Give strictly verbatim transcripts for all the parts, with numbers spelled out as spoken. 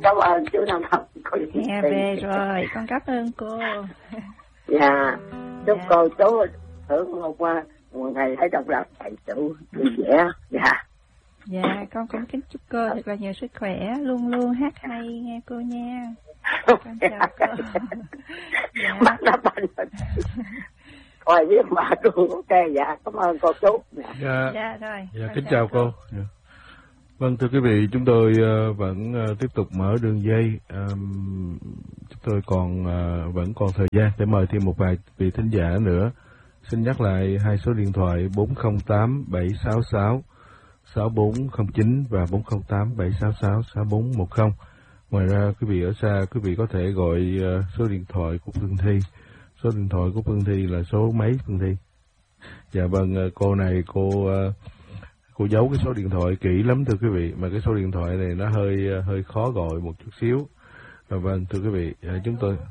cảm ơn chú Năm Hồng. Nghe về rồi, con cảm ơn cô. Dạ, chúc Dạ. cô chú hưởng một, một ngày lễ độc lập thầy chủ vui vẻ. Dạ. Dạ, con cũng kính chúc cô thật là nhiều sức khỏe, luôn luôn hát hay nghe cô nha. Con chào cô. Dạ. Mắt nó banh rồi. Thôi biết mà cô ok, dạ, cảm ơn cô chú. Dạ, Dạ, Dạ rồi. dạ con kính chào cô. Dạ. Vâng, thưa quý vị, chúng tôi uh, vẫn uh, tiếp tục mở đường dây. Um, chúng tôi còn uh, vẫn còn thời gian để mời thêm một vài vị thính giả nữa. Xin nhắc lại hai số điện thoại bốn không tám bảy sáu sáu sáu bốn không chín và bốn không tám bảy sáu sáu sáu bốn một không. Ngoài ra, quý vị ở xa, quý vị có thể gọi uh, số điện thoại của Phương Thi. Số điện thoại của Phương Thi là số mấy, Phương Thi? Dạ vâng, uh, cô này cô uh, cô giấu cái số điện thoại kỹ lắm thưa quý vị, mà cái số điện thoại này nó hơi uh, hơi khó gọi một chút xíu. À, vâng thưa quý vị, uh, chúng tôi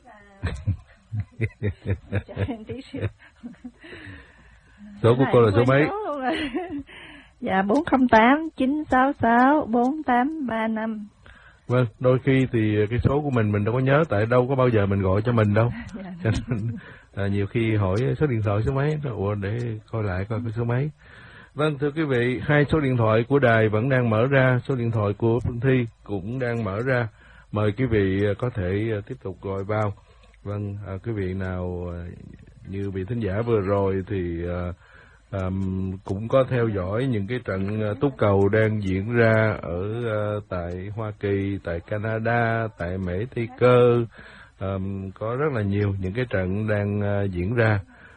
số của cô là số mấy? Dạ bốn không tám chín sáu sáu bốn tám ba năm. Vâng, đôi khi thì cái số của mình mình đâu có nhớ, tại đâu có bao giờ mình gọi cho mình đâu. Cho nên à, nhiều khi hỏi số điện thoại số mấy, ủa để coi lại coi cái số mấy. Vâng thưa quý vị, hai số điện thoại của đài vẫn đang mở ra, số điện thoại của Phương Thi cũng đang mở ra. Mời quý vị có thể tiếp tục gọi vào. Vâng, à, quý vị nào như vị thính giả vừa rồi thì à, à, cũng có theo dõi những cái trận à, túc cầu đang diễn ra ở à, tại Hoa Kỳ, tại Canada, tại Mễ Tây Cơ. À, có rất là nhiều những cái trận đang à, diễn ra.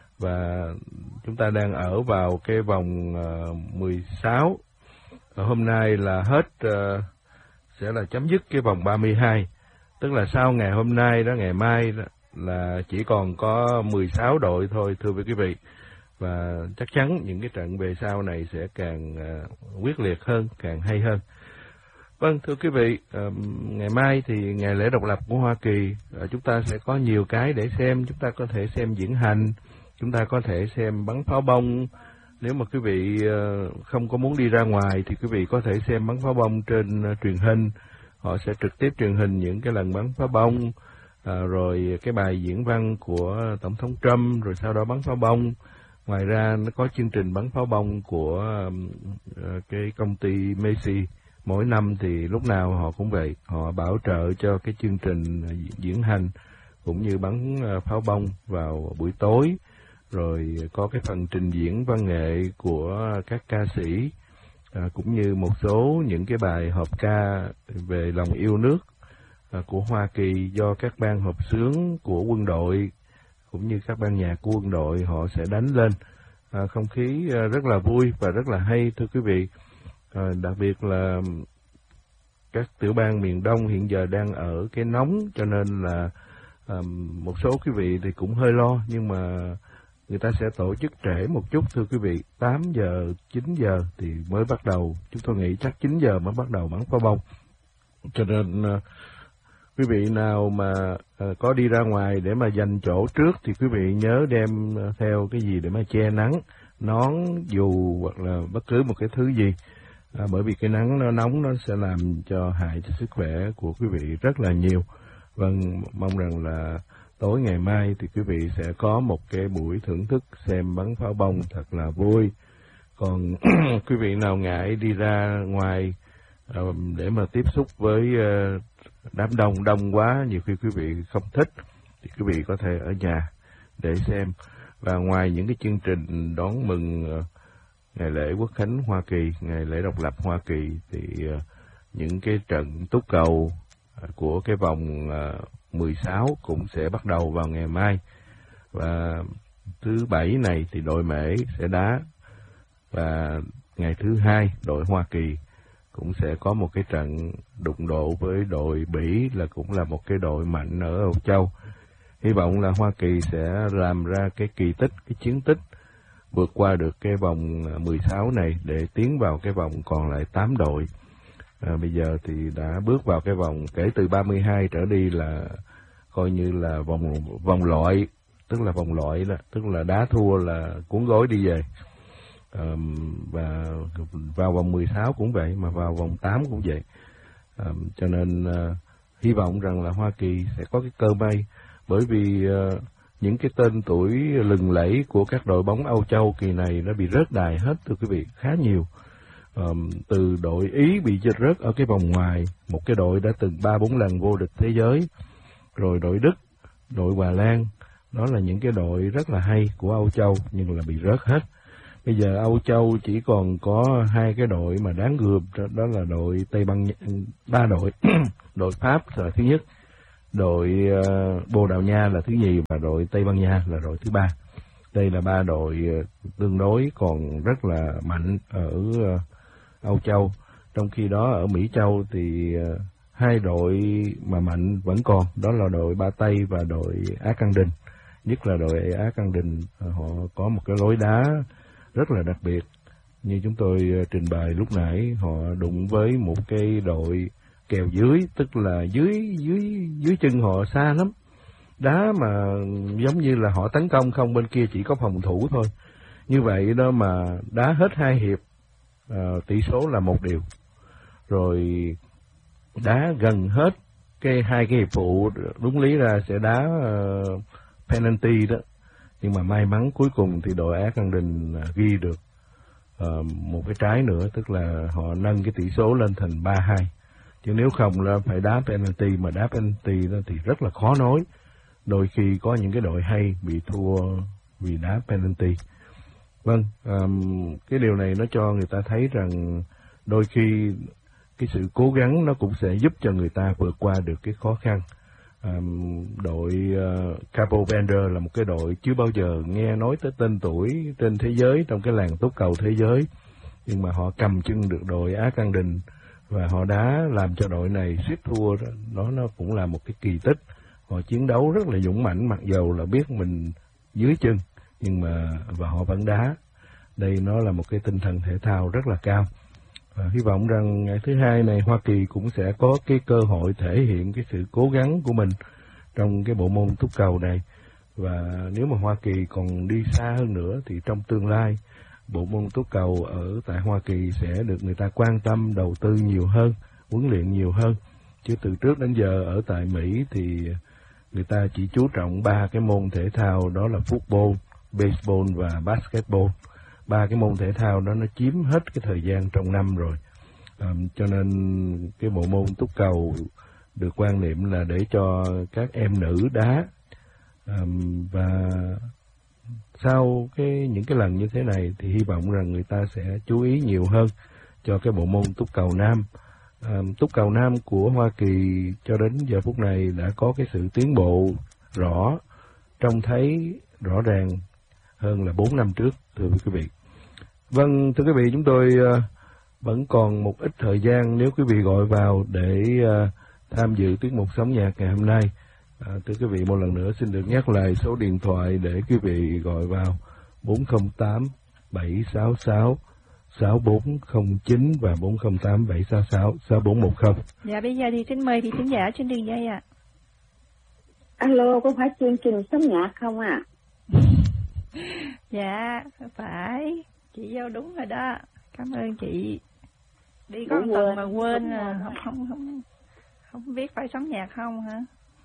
Và chúng ta đang ở vào cái vòng uh, mười sáu. Hôm nay là hết, uh, sẽ là chấm dứt cái vòng ba mươi hai. Tức là sau ngày hôm nay đó, ngày mai đó, là chỉ còn có mười sáu đội thôi thưa quý vị. Và chắc chắn những cái trận về sau này sẽ càng uh, quyết liệt hơn, càng hay hơn. Vâng thưa quý vị, uh, ngày mai thì ngày lễ độc lập của Hoa Kỳ, uh, chúng ta sẽ có nhiều cái để xem. Chúng ta có thể xem diễn hành, chúng ta có thể xem bắn pháo bông. Nếu mà quý vị không có muốn đi ra ngoài thì quý vị có thể xem bắn pháo bông trên truyền hình. Họ sẽ trực tiếp truyền hình những cái lần bắn pháo bông, à, rồi cái bài diễn văn của Tổng thống Trump, rồi sau đó bắn pháo bông. Ngoài ra nó có chương trình bắn pháo bông của uh, cái công ty Macy. Mỗi năm thì lúc nào họ cũng vậy, họ bảo trợ cho cái chương trình diễn hành cũng như bắn pháo bông vào buổi tối. Rồi có cái phần trình diễn văn nghệ của các ca sĩ, à, cũng như một số những cái bài hợp ca về lòng yêu nước à, của Hoa Kỳ do các ban hợp xướng của quân đội cũng như các ban nhạc của quân đội họ sẽ đánh lên. À, không khí à, rất là vui và rất là hay thưa quý vị. À, đặc biệt là các tiểu bang miền Đông hiện giờ đang ở cái nóng, cho nên là à, một số quý vị thì cũng hơi lo, nhưng mà người ta sẽ tổ chức trễ một chút thưa quý vị, tám giờ, chín giờ thì mới bắt đầu. Chúng tôi nghĩ chắc chín giờ mới bắt đầu bắn pháo bông. Cho nên uh, quý vị nào mà uh, có đi ra ngoài để mà dành chỗ trước thì quý vị nhớ đem uh, theo cái gì để mà che nắng, nón, dù hoặc là bất cứ một cái thứ gì. À, bởi vì cái nắng nó nóng nó sẽ làm cho hại cho sức khỏe của quý vị rất là nhiều. Vâng, mong rằng là tối ngày mai thì quý vị sẽ có một cái buổi thưởng thức xem bắn pháo bông thật là vui. Còn quý vị nào ngại đi ra ngoài uh, để mà tiếp xúc với uh, đám đông đông quá, nhiều khi quý vị không thích, thì quý vị có thể ở nhà để xem. Và ngoài những cái chương trình đón mừng uh, ngày lễ Quốc khánh Hoa Kỳ, ngày lễ độc lập Hoa Kỳ, thì uh, những cái trận túc cầu uh, của cái vòng uh, mười sáu cũng sẽ bắt đầu vào ngày mai. Và thứ bảy này thì đội Mễ sẽ đá, và ngày thứ hai đội Hoa Kỳ cũng sẽ có một cái trận đụng độ với đội Bỉ, là cũng là một cái đội mạnh ở Âu Châu. Hy vọng là Hoa Kỳ sẽ làm ra cái kỳ tích, cái chiến tích vượt qua được cái vòng mười sáu này để tiến vào cái vòng còn lại tám đội. À, bây giờ thì đã bước vào cái vòng kể từ ba mươi hai trở đi là coi như là vòng vòng loại, tức là vòng loại đó, tức là đá thua là cuốn gối đi về. À, và vào vòng mười sáu cũng vậy, mà vào vòng tám cũng vậy. À, cho nên à, hy vọng rằng là Hoa Kỳ sẽ có cái cơ may, bởi vì à, những cái tên tuổi lừng lẫy của các đội bóng Âu Châu kỳ này nó bị rớt đài hết, thưa quý vị, khá nhiều. Um, từ đội Ý bị rớt ở cái vòng ngoài, một cái đội đã từng ba bốn lần vô địch thế giới, rồi đội Đức, đội Hà Lan, đó là những cái đội rất là hay của Âu Châu nhưng là bị rớt hết. Bây giờ Âu Châu chỉ còn có hai cái đội mà đáng gườm, đó là đội Tây Ban Nha, ba đội, đội Pháp là thứ nhất, đội uh, Bồ Đào Nha là thứ nhì và đội Tây Ban Nha là đội thứ ba. Đây là ba đội uh, tương đối còn rất là mạnh ở uh, Âu Châu. Trong khi đó ở Mỹ Châu thì uh, hai đội mà mạnh vẫn còn, đó là đội Ba Tây và đội Argentine. Nhất là đội Argentine, uh, họ có một cái lối đá rất là đặc biệt. Như chúng tôi uh, trình bày lúc nãy, họ đụng với một cái đội kèo dưới, tức là dưới dưới dưới chân họ xa lắm, đá mà giống như là họ tấn công không, bên kia chỉ có phòng thủ thôi. Như vậy đó mà đá hết hai hiệp, uh, tỷ số là một điều, rồi đá gần hết cái hai cái hiệp phụ, đúng lý ra sẽ đá uh, penalty đó, nhưng mà may mắn cuối cùng thì đội Argentine uh, ghi được uh, một cái trái nữa, tức là họ nâng cái tỷ số lên thành ba hai. Chứ nếu không là phải đá penalty, mà đá penalty đó thì rất là khó nói. Đôi khi có những cái đội hay bị thua vì đá penalty. Vâng, um, cái điều này nó cho người ta thấy rằng đôi khi cái sự cố gắng nó cũng sẽ giúp cho người ta vượt qua được cái khó khăn. Um, đội uh, Cabo Verde là một cái đội chưa bao giờ nghe nói tới tên tuổi trên thế giới, trong cái làng túc cầu thế giới, nhưng mà họ cầm chân được đội Argentine và họ đã làm cho đội này suýt thua. Đó nó cũng là một cái kỳ tích. Họ chiến đấu rất là dũng mãnh, mặc dầu là biết mình dưới chân, nhưng mà và họ vẫn đá. Đây nó là một cái tinh thần thể thao rất là cao. Và hy vọng rằng ngày thứ hai này Hoa Kỳ cũng sẽ có cái cơ hội thể hiện cái sự cố gắng của mình trong cái bộ môn túc cầu này. Và nếu mà Hoa Kỳ còn đi xa hơn nữa thì trong tương lai, bộ môn túc cầu ở tại Hoa Kỳ sẽ được người ta quan tâm, đầu tư nhiều hơn, huấn luyện nhiều hơn. Chứ từ trước đến giờ ở tại Mỹ thì người ta chỉ chú trọng ba cái môn thể thao, đó là football, baseball và basketball. Ba cái môn thể thao đó nó chiếm hết cái thời gian trong năm rồi. À, cho nên cái bộ môn túc cầu được quan niệm là để cho các em nữ đá. À, và sau cái những cái lần như thế này thì hy vọng rằng người ta sẽ chú ý nhiều hơn cho cái bộ môn túc cầu nam. À, túc cầu nam của Hoa Kỳ cho đến giờ phút này đã có cái sự tiến bộ rõ, trông thấy rõ ràng hơn là bốn năm trước, thưa quý vị. Vâng, thưa quý vị, chúng tôi uh, vẫn còn một ít thời gian nếu quý vị gọi vào để uh, tham dự tiết mục Sống Nhạc ngày hôm nay. À, thưa quý vị, một lần nữa xin được nhắc lại số điện thoại để quý vị gọi vào: bốn không tám bảy sáu sáu sáu bốn không chín và bốn không tám bảy sáu sáu sáu bốn một không. Dạ, bây giờ thì xin mời thì khán giả trên đường dây ạ. À. Alo, có phải chương trình Sống Nhạc không ạ? À? Dạ, phải. Chị vô đúng rồi đó. Cảm ơn chị. Đi có một tuần mà quên à. Không, không, không, không biết phải sống nhạc không hả?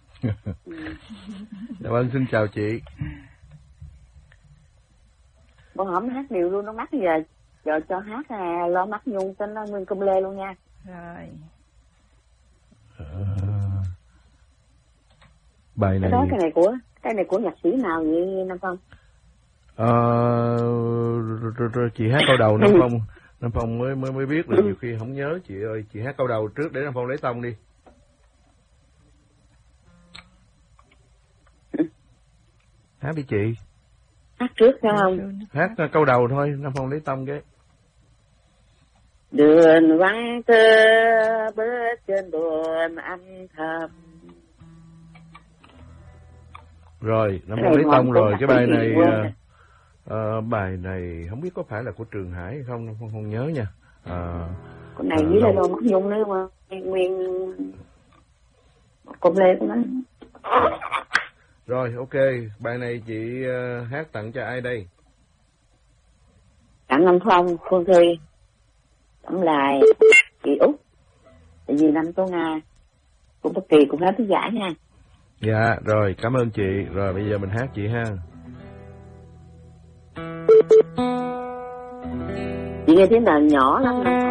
Dạ vâng, xin chào chị. Bọn hổng hát điều luôn, nó mắc giờ giờ cho hát à, lo mắt nhung tên nó Nguyên Công Lê luôn nha. Rồi. À, bài này. Cái đó cái này của cái này của nhạc sĩ nào vậy Nam Phong? Ờ, chị hát câu đầu Nam Phong, Nam Phong mới mới mới biết, là nhiều khi không nhớ chị ơi. Chị hát câu đầu trước để Nam Phong lấy tông đi. Hát đi chị. Hát trước phải không? Hát câu đầu thôi, Nam Phong lấy tông cái. Đường vắng thơ bước trên đường âm thầm. Rồi, Nam Phong lấy tông rồi. Cái bài này uh, uh, bài này không biết có phải là của Trường Hải hay không, Nam Phong không nhớ nha. Uh, Con này với là Lo Mắt Nhung nữa mà. Nguyên Công Lê của nó. Rồi, ok, bài này chị uh, hát tặng cho ai đây? Tặng Nam Phong, Phương Thi, tặng lại chị Út, Tại vì năm Tố Nga cũng bất kỳ cũng hết thứ giải nha. Dạ rồi, cảm ơn chị. Rồi bây giờ mình hát chị ha. Chị nghe tiếng đàn nhỏ lắm.